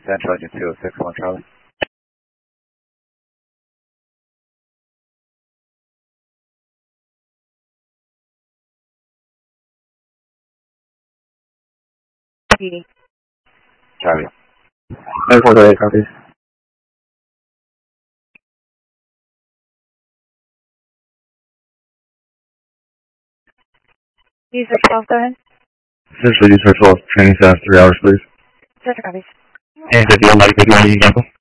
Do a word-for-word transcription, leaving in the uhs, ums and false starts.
Central Engine two oh six, one Charlie. P D. Charlie. nine four eight, copy. User twelve, go ahead. Essentially, user twelve, training staff, three hours, please. Center copies. And fifty-one, like fifty-one, Union Capital.